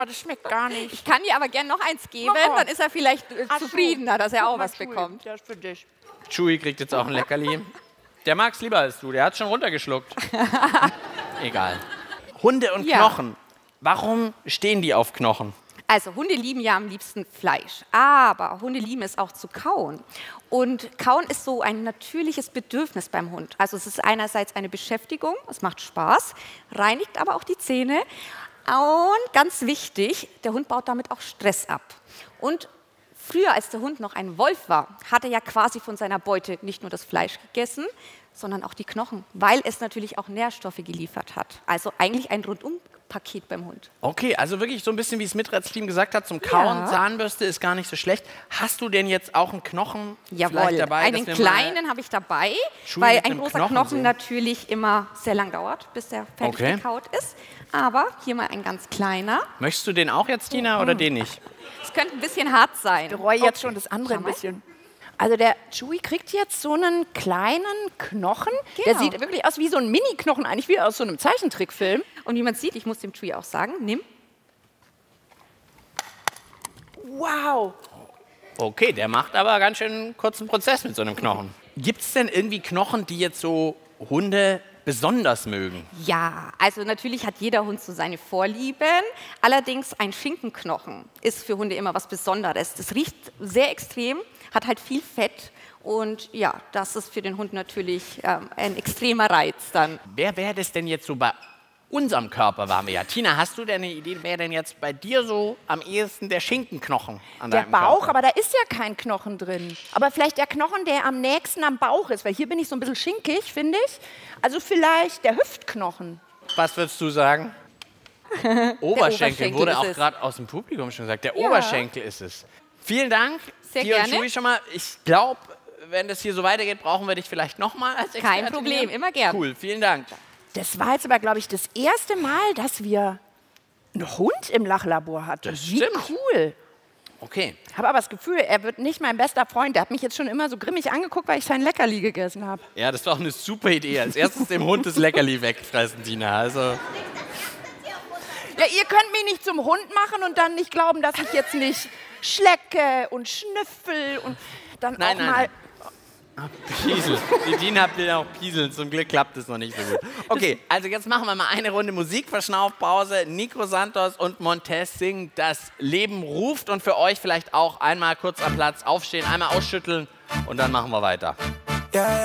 das schmeckt gar nicht. Ich kann dir aber gerne noch eins geben, dann ist er vielleicht zufriedener, dass er auch was bekommt. Das ist für dich. Chewie kriegt jetzt auch ein Leckerli. Der mag's lieber als du, der hat's schon runtergeschluckt. Egal. Hunde und Knochen. Warum stehen die auf Knochen? Also Hunde lieben ja am liebsten Fleisch, aber Hunde lieben es auch zu kauen. Und kauen ist so ein natürliches Bedürfnis beim Hund. Also es ist einerseits eine Beschäftigung, es macht Spaß, reinigt aber auch die Zähne. Und ganz wichtig, der Hund baut damit auch Stress ab. Und früher, als der Hund noch ein Wolf war, hat er ja quasi von seiner Beute nicht nur das Fleisch gegessen, sondern auch die Knochen, weil es natürlich auch Nährstoffe geliefert hat. Also eigentlich ein Rundum-Paket beim Hund. Okay, also wirklich so ein bisschen, wie es Mitratsteam gesagt hat, zum Kauen, Ja. Zahnbürste ist gar nicht so schlecht. Hast du denn jetzt auch einen Knochen Jawohl, vielleicht dabei? einen kleinen habe ich dabei, Chewie weil mit ein einem großer Knochen Knochen sehen. natürlich immer sehr lang dauert, bis der fertig gekaut ist. Aber hier mal ein ganz kleiner. Möchtest du den auch jetzt, Tina, oder den nicht? Es könnte ein bisschen hart sein. Ich bereue jetzt schon das andere ein bisschen. Also der Chewie kriegt jetzt so einen kleinen Knochen. Der Genau. sieht wirklich aus wie so ein Mini-Knochen, eigentlich wie aus so einem Zeichentrickfilm. Und wie man sieht, ich muss dem Chewie auch sagen, nimm. Wow. Okay, der macht aber ganz schön einen kurzen Prozess mit so einem Knochen. Gibt es denn irgendwie Knochen, die jetzt so Hunde besonders mögen? Ja, also natürlich hat jeder Hund so seine Vorlieben. Allerdings ein Schinkenknochen ist für Hunde immer was Besonderes. Das riecht sehr extrem, hat halt viel Fett. Und ja, das ist für den Hund natürlich ein extremer Reiz dann. Wer wäre das denn jetzt so bei unserem Körper, waren wir ja. Tina, hast du denn eine Idee, wer denn jetzt bei dir so am ehesten der Schinkenknochen an Der deinem Bauch, Körper? aber da ist ja kein Knochen drin. Aber vielleicht der Knochen, der am nächsten am Bauch ist, weil hier bin ich so ein bisschen schinkig, finde ich. Also vielleicht der Hüftknochen. Was würdest du sagen? Oberschenkel Oberschenkel wurde ist auch es. gerade aus dem Publikum schon gesagt. Der Oberschenkel ist es. Vielen Dank. Sehr Dir und gerne. Chewie schon mal. Ich glaube, wenn das hier so weitergeht, brauchen wir dich vielleicht nochmal als Expertin. Kein Problem, hier. immer gern. Cool, vielen Dank. Das war jetzt aber, glaube ich, das erste Mal, dass wir einen Hund im Lachlabor hatten. Das Wie stimmt. cool. Okay. Ich habe aber das Gefühl, er wird nicht mein bester Freund. Der hat mich jetzt schon immer so grimmig angeguckt, weil ich sein Leckerli gegessen habe. Ja, das war auch eine super Idee. Als erstes dem Hund das Leckerli wegfressen, Tina. Also, Ja, ihr könnt mich nicht zum Hund machen und dann nicht glauben, dass ich jetzt nicht schlecke und schnüffel und dann Nein, auch nein, mal... nein. Piesel. Die Tina will auch pieseln. Zum Glück klappt es noch nicht so gut. Okay, also jetzt machen wir mal eine Runde Musikverschnaufpause. Nico Santos und Montez singen Das Leben ruft. Und für euch vielleicht auch einmal kurz am Platz aufstehen, einmal ausschütteln und dann machen wir weiter.